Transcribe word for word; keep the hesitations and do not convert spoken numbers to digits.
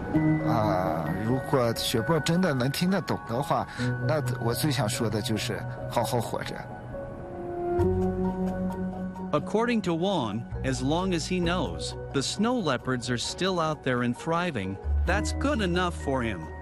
啊，如果雪波真的能听得懂的话，那我最想说的就是好好活着。 According to Juan, as long as he knows, the snow leopards are still out there and thriving, that's good enough for him.